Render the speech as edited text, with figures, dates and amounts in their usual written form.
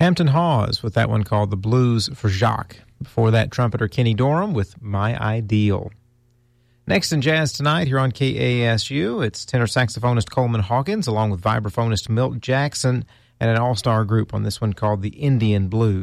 Hampton Hawes with that one called The Blues for Jacques. Before that, trumpeter Kenny Dorham with My Ideal. Next in Jazz Tonight here on KASU, it's tenor saxophonist Coleman Hawkins along with vibraphonist Milt Jackson and an all-star group on this one called the Indian Blues.